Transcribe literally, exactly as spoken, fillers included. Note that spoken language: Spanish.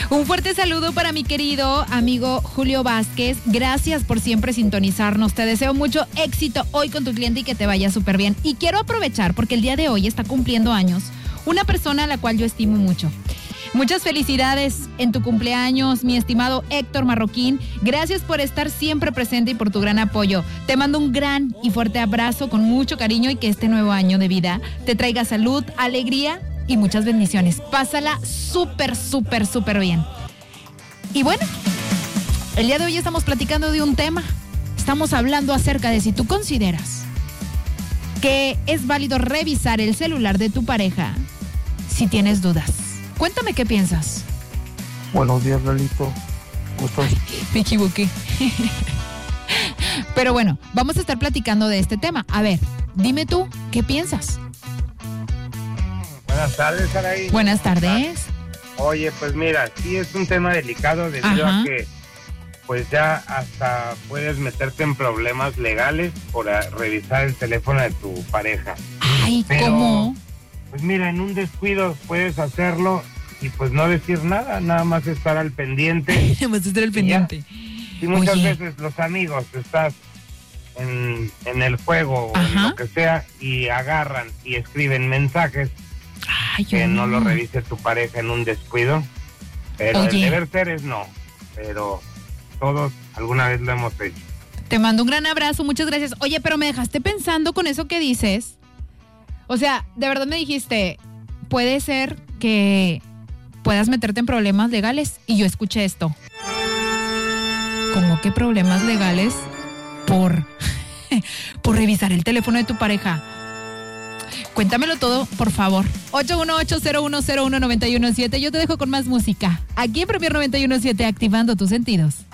Un fuerte saludo para mi querido amigo Julio Vázquez. Gracias por siempre sintonizarnos. Te deseo mucho éxito hoy con tu cliente y que te vaya súper bien. Y quiero aprovechar porque el día de hoy está cumpliendo años una persona a la cual yo estimo mucho. Muchas felicidades en tu cumpleaños, mi estimado Héctor Marroquín. Gracias por estar siempre presente y por tu gran apoyo. Te mando un gran y fuerte abrazo con mucho cariño y que este nuevo año de vida te traiga salud, alegría y muchas bendiciones. Pásala súper, súper, súper bien. Y bueno, el día de hoy estamos platicando de un tema. Estamos hablando acerca de si tú consideras que es válido revisar el celular de tu pareja si tienes dudas. Cuéntame qué piensas. Buenos días, Lalito. ¿Cómo estás? Me equivoqué. Pero bueno, vamos a estar platicando de este tema. A ver, dime tú, ¿qué piensas? Buenas tardes, Saraí. Buenas tardes. Oye, pues mira, sí es un tema delicado debido Ajá. a que pues ya hasta puedes meterte en problemas legales por a, revisar el teléfono de tu pareja. Ay, Pero, ¿cómo? Pues mira, en un descuido puedes hacerlo y pues no decir nada, nada más estar al pendiente. Vamos a estar al pendiente. Y muchas Oye. veces los amigos estás en, en el juego o en Ajá. lo que sea y agarran y escriben mensajes Ay, que yo no lo revise tu pareja en un descuido. Pero Oye. el deber ser es no. Pero todos alguna vez lo hemos hecho. Te mando un gran abrazo, muchas gracias. Oye, pero me dejaste pensando con eso que dices. O sea, de verdad me dijiste, puede ser que puedas meterte en problemas legales. Y yo escuché esto. ¿Cómo que problemas legales por, por revisar el teléfono de tu pareja? Cuéntamelo todo, por favor. ocho uno ocho, cero uno cero uno, nueve uno siete. Yo te dejo con más música. Aquí en Premier noventa y uno punto siete, activando tus sentidos.